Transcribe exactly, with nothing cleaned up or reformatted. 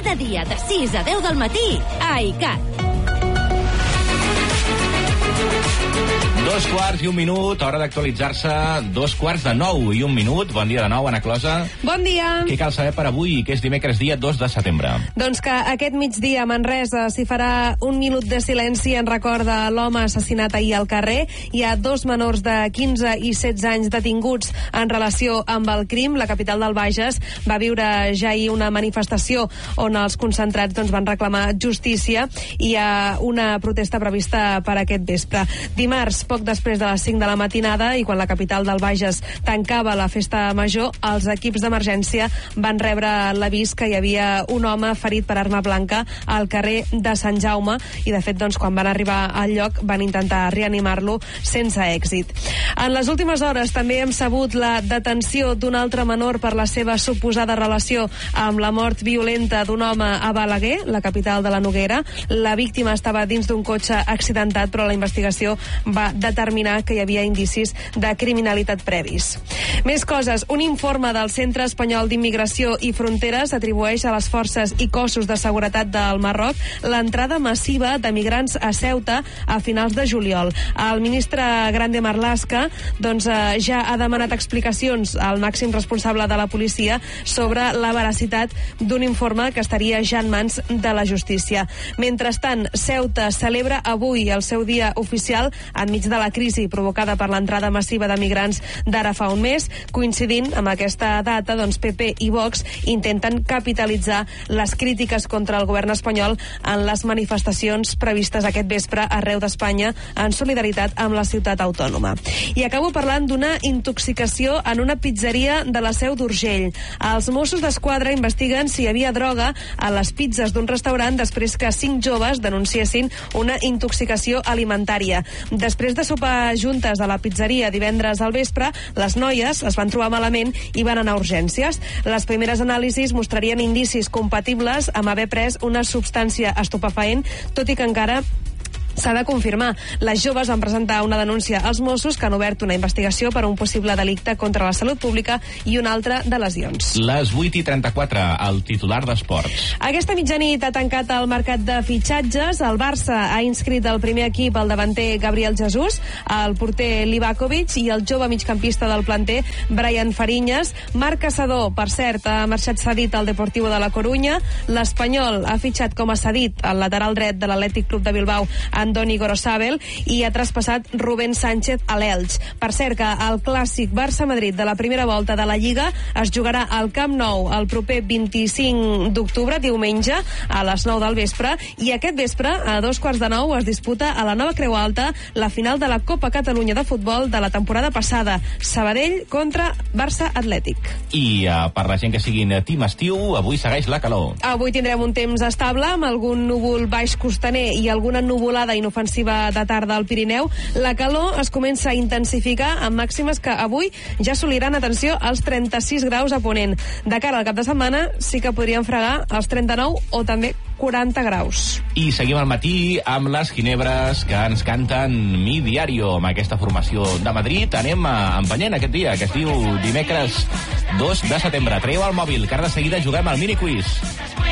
Cada dia de sis a deu del matí a iCat. Dos quarts i un minut, hora d'actualitzar-se. Dos quarts de nou i un minut. Bon dia de nou, Anna Closa. Bon dia. Què cal saber per avui, que és dimecres dia dos de setembre? Doncs que aquest migdia a Manresa s'hi farà un minut de silenci en record de l'home assassinat ahir al carrer. Hi ha dos menors de quinze i setze anys detinguts en relació amb el crim. La capital del Bages va viure ja ahir una manifestació on els concentrats doncs, van reclamar justícia, i hi ha una protesta prevista per aquest vespre. Dimarts, poc després de les cinc de la matinada, i quan la capital del Bages tancava la festa major, els equips d'emergència van rebre l'avís que hi havia un home ferit per arma blanca al carrer de Sant Jaume, i de fet, doncs, quan van arribar al lloc van intentar reanimar-lo sense èxit. En les últimes hores també hem sabut la detenció d'un altre menor per la seva suposada relació amb la mort violenta d'un home a Balaguer, la capital de la Noguera. La víctima estava dins d'un cotxe accidentat, però la investigació va determinar que hi havia indicis de criminalitat previs. Més coses. Un informe del Centre Espanyol d'Immigració i Fronteres atribueix a les forces i cossos de seguretat del Marroc l'entrada massiva de migrants a Ceuta a finals de juliol. El ministre Grande Marlaska doncs, eh, ja ha demanat explicacions al màxim responsable de la policia sobre la veracitat d'un informe que estaria ja en mans de la justícia. Mentrestant, Ceuta celebra avui el seu dia oficial enmig de la crisi provocada per l'entrada massiva de migrants d'ara fa un mes. Coincidint amb aquesta data, doncs P P i Vox intenten capitalitzar les crítiques contra el govern espanyol en les manifestacions previstes aquest vespre arreu d'Espanya en solidaritat amb la ciutat autònoma. I acabo parlant d'una intoxicació en una pizzeria de la Seu d'Urgell. Els Mossos d'Esquadra investiguen si hi havia droga a les pizzas d'un restaurant després que cinc joves denunciessin una intoxicació alimentària. Després de sopar juntes a la pizzeria divendres al vespre, les noies es van trobar malament i van anar a urgències. Les primeres anàlisis mostrarien indicis compatibles amb haver pres una substància estupefaent, tot i que encara s'ha de confirmar. Les joves van presentar una denúncia als Mossos, que han obert una investigació per un possible delicte contra la salut pública i un altre de lesions. Les vuit i trenta-quatre, el titular d'esports. Aquesta mitjanit ha tancat el mercat de fitxatges. El Barça ha inscrit el primer equip el davanter Gabriel Jesús, el porter Livakovic i el jove migcampista del planter Brian Fariñas. Marc Caçador, per cert, ha marxat cedit al Deportivo de la Corunya. L'Espanyol ha fitxat com a cedit el lateral dret de l'Atlètic Club de Bilbao, Andoni Gorosabel, i ha traspassat Rubén Sánchez a l'Elx. Per cert, que el clàssic Barça-Madrid de la primera volta de la Lliga es jugarà al Camp Nou el proper vint-i-cinc d'octubre, diumenge, a les nou del vespre, i aquest vespre, a dos quarts de nou, es disputa a la Nova Creu Alta la final de la Copa Catalunya de futbol de la temporada passada, Sabadell contra Barça Atlètic. I uh, per la gent que siguin team estiu, avui segueix la calor. Avui tindrem un temps estable, amb algun núvol baix costaner i alguna nuvolada inofensiva de tarda al Pirineu. La calor es comença a intensificar amb màximes que avui ja assoliran, atenció, els trenta-sis graus a Ponent. De cara al cap de setmana sí que podrien fregar els trenta-nou o també quaranta graus. I seguim al matí amb les ginebres que ens canten Mi Diario, amb aquesta formació de Madrid. Anem a empenyent aquest dia, que es diu dimecres dos de setembre. Traieu el mòbil, que ara de seguida juguem al miniquiz.